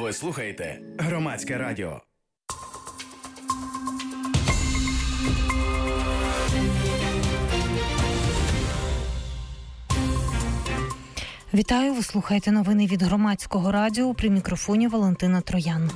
Ви слухаєте Громадське радіо. Вітаю, ви слухаєте новини від Громадського радіо. При мікрофоні Валентина Троян.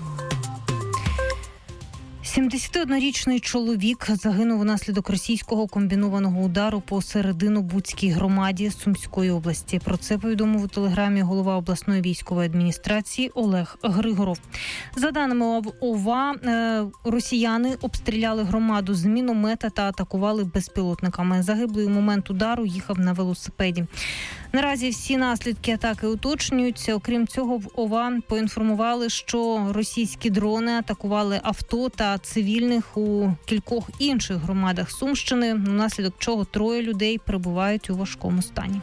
71-річний чоловік загинув внаслідок російського комбінованого удару по Серединобудській громаді Сумської області. Про це повідомив у телеграмі голова обласної військової адміністрації Олег Григоров. За даними ОВА, росіяни обстріляли громаду з міномета та атакували безпілотниками. Загиблий у момент удару їхав на велосипеді. Наразі всі наслідки атаки уточнюються. Окрім цього, в ОВА поінформували, що російські дрони атакували авто та цивільних у кількох інших громадах Сумщини, внаслідок чого 3 людей перебувають у важкому стані.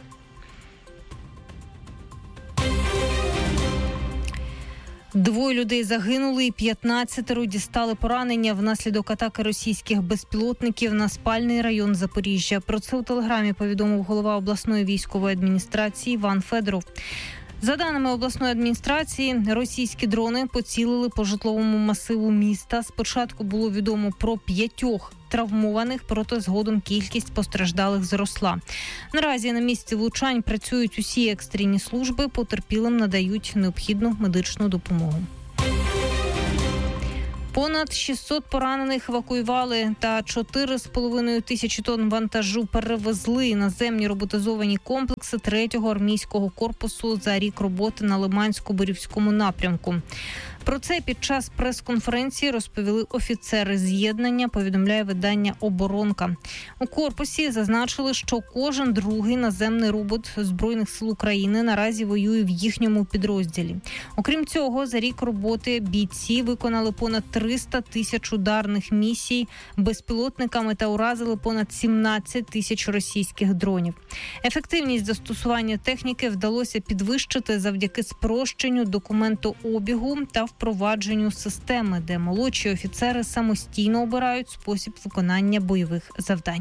Двоє людей загинули і 15 дістали поранення внаслідок атаки російських безпілотників на спальний район Запоріжжя. Про це у телеграмі повідомив голова обласної військової адміністрації Іван Федоров. За даними обласної адміністрації, російські дрони поцілили по житловому масиву міста. Спочатку було відомо про 5 травмованих, проте згодом кількість постраждалих зросла. Наразі на місці влучань працюють усі екстрені служби, потерпілим надають необхідну медичну допомогу. Понад 600 поранених евакуювали та 4,5 тисячі тонн вантажу перевезли наземні роботизовані комплекси 3-го армійського корпусу за рік роботи на Лимансько-Борівському напрямку. Про це під час прес-конференції розповіли офіцери з'єднання, повідомляє видання «Оборонка». У корпусі зазначили, що кожен другий наземний робот Збройних сил України наразі воює в їхньому підрозділі. Окрім цього, за рік роботи бійці виконали понад 300 тисяч ударних місій безпілотниками та уразили понад 17 тисяч російських дронів. Ефективність застосування техніки вдалося підвищити завдяки спрощенню документообігу та впровадженню системи, де молодші офіцери самостійно обирають спосіб виконання бойових завдань.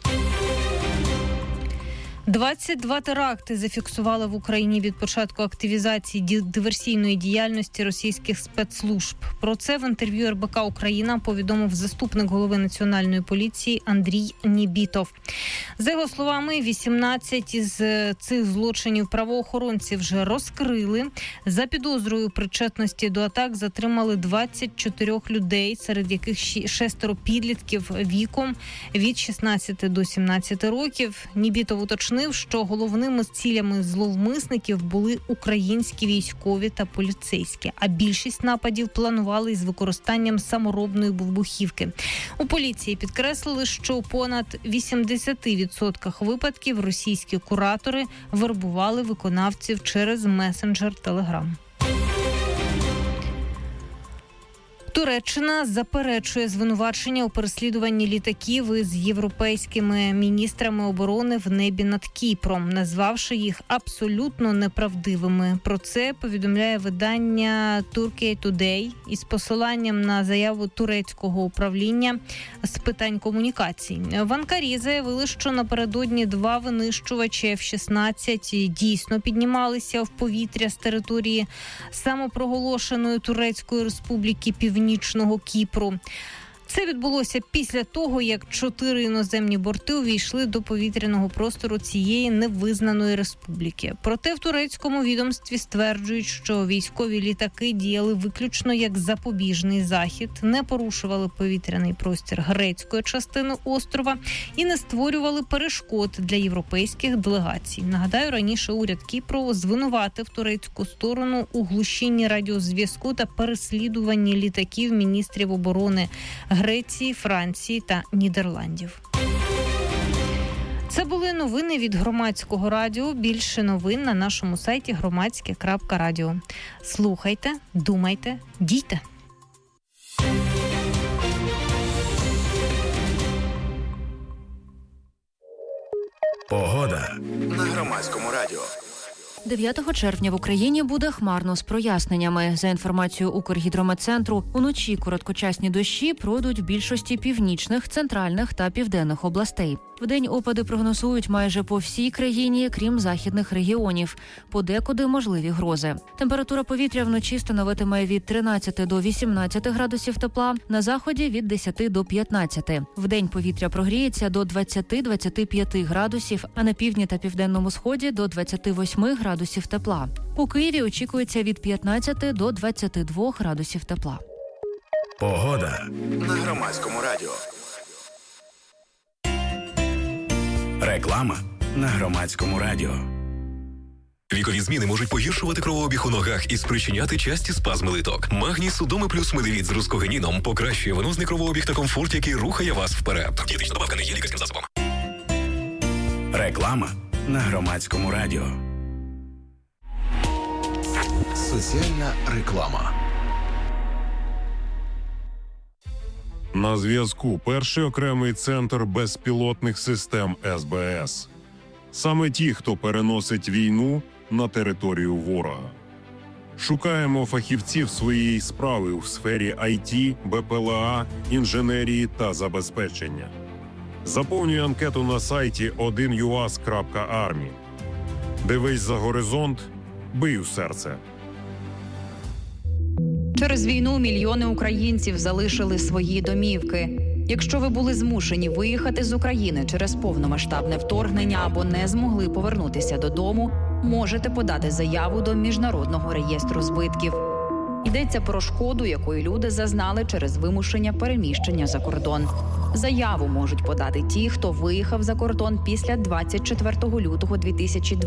22 теракти зафіксували в Україні від початку активізації диверсійної діяльності російських спецслужб. Про це в інтерв'ю РБК «Україна» повідомив заступник голови Національної поліції Андрій Нібітов. За його словами, 18 із цих злочинів правоохоронці вже розкрили. За підозрою причетності до атак затримали 24 людей, серед яких 6 підлітків віком від 16 до 17 років. Нібітов уточнив, що головними цілями зловмисників були українські військові та поліцейські, а більшість нападів планували із використанням саморобної вибухівки. У поліції підкреслили, що у понад 80% випадків російські куратори вербували виконавців через месенджер Telegram. Туреччина заперечує звинувачення у переслідуванні літаків із європейськими міністрами оборони в небі над Кіпром, назвавши їх абсолютно неправдивими. Про це повідомляє видання Turkey Today із посиланням на заяву турецького управління з питань комунікацій. В Анкарі заявили, що напередодні 2 винищувачі F-16 дійсно піднімалися в повітря з території самопроголошеної Турецької Республіки Північного Кіпру. Це відбулося після того, як 4 іноземні борти увійшли до повітряного простору цієї невизнаної республіки. Проте в турецькому відомстві стверджують, що військові літаки діяли виключно як запобіжний захід, не порушували повітряний простір грецької частини острова і не створювали перешкод для європейських делегацій. Нагадаю, раніше уряд Кіпру звинуватив турецьку сторону у глушінні радіозв'язку та переслідуванні літаків міністрів оборони Греції, Франції та Нідерландів. Це були новини від Громадського радіо. Більше новин на нашому сайті громадське.радіо. Слухайте, думайте, дійте. Погода на Громадському радіо. 9 червня в Україні буде хмарно з проясненнями. За інформацією Укргідрометцентру, уночі короткочасні дощі пройдуть в більшості північних, центральних та південних областей. Вдень опади прогнозують майже по всій країні, крім західних регіонів. Подекуди можливі грози. Температура повітря вночі становитиме від 13 до 18 градусів тепла, на заході – від 10 до 15. Вдень повітря прогріється до 20-25 градусів, а на півдні та південному сході – до 28 градусів тепла. У Києві очікується від 15 до 22 градусів тепла. Погода на Громадському радіо. Реклама на Громадському радіо. Вікові зміни можуть погіршувати кровообіг у ногах і спричиняти часті спазми литок. Магній Судоми плюс Медивіт з рускогеніном покращує венозний кровообіг та комфорт, який рухає вас вперед. Дієтична добавка не є лікарським засобом. Реклама на Громадському радіо. Соціальна реклама. На зв'язку перший окремий центр безпілотних систем СБС. Саме ті, хто переносить війну на територію ворога. Шукаємо фахівців своєї справи у сфері IT, БПЛА, інженерії та забезпечення. Заповнюй анкету на сайті 1uas.army. Дивись за горизонт, бий у серце. Через війну мільйони українців залишили свої домівки. Якщо ви були змушені виїхати з України через повномасштабне вторгнення або не змогли повернутися додому, можете подати заяву до Міжнародного реєстру збитків. Йдеться про шкоду, якої люди зазнали через вимушення переміщення за кордон. Заяву можуть подати ті, хто виїхав за кордон після 24 лютого 2020